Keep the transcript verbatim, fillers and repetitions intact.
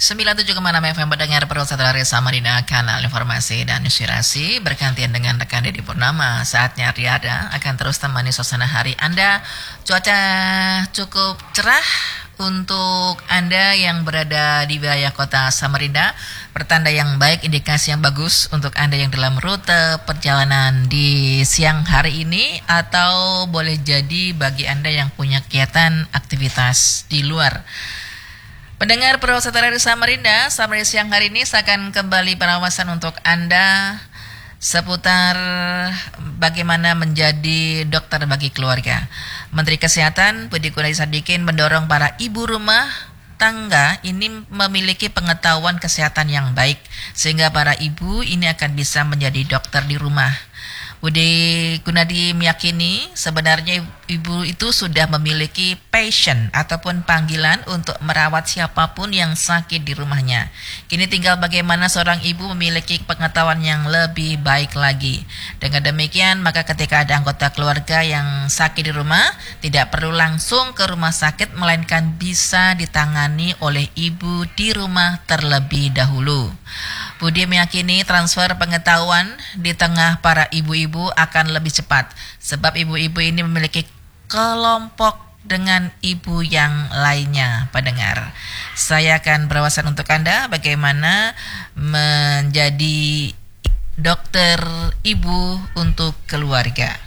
sembilan puluh tujuh koma enam F M pendengar Perut Satu Hari Samarinda, kanal informasi dan inspirasi bergantian dengan rekan Dedi Purnama. Saatnya Riada akan terus temani suasana hari Anda. Cuaca cukup cerah untuk Anda yang berada di wilayah kota Samarinda. Pertanda yang baik, indikasi yang bagus untuk Anda yang dalam rute perjalanan di siang hari ini, atau boleh jadi bagi Anda yang punya kegiatan aktivitas di luar. Pendengar Perut Satu Hari Samarinda, sampai siang hari ini saya akan kembali pengawasan untuk Anda seputar bagaimana menjadi dokter bagi keluarga. Menteri Kesehatan Budi Gunadi Sadikin mendorong para ibu rumah tangga ini memiliki pengetahuan kesehatan yang baik, sehingga para ibu ini akan bisa menjadi dokter di rumah. Budi Gunadi meyakini sebenarnya ibu itu sudah memiliki passion ataupun panggilan untuk merawat siapapun yang sakit di rumahnya. Kini tinggal bagaimana seorang ibu memiliki pengetahuan yang lebih baik lagi. Dengan demikian, maka ketika ada anggota keluarga yang sakit di rumah, tidak perlu langsung ke rumah sakit, melainkan bisa ditangani oleh ibu di rumah terlebih dahulu. Budi meyakini transfer pengetahuan di tengah para ibu-ibu akan lebih cepat, sebab ibu-ibu ini memiliki kelompok dengan ibu yang lainnya. Pendengar, saya akan berwawasan untuk Anda bagaimana menjadi dokter ibu untuk keluarga.